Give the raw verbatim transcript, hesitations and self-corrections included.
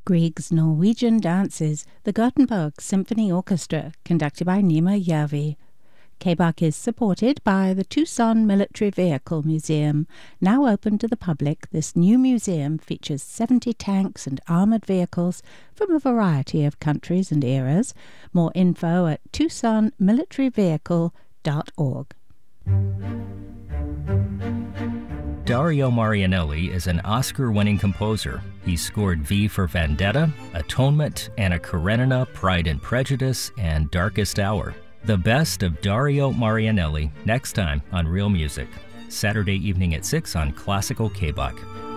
Grieg's Norwegian Dances, the Gothenburg Symphony Orchestra, conducted by Nima Järvi. K B A C is supported by the Tucson Military Vehicle Museum. Now open to the public, this new museum features seventy tanks and armored vehicles from a variety of countries and eras. More info at tucson military vehicle dot org. Dario Marianelli is an Oscar-winning composer. He scored V for Vendetta, Atonement, Anna Karenina, Pride and Prejudice, and Darkest Hour. The best of Dario Marianelli next time on Real Music, Saturday evening at six on Classical K B A C.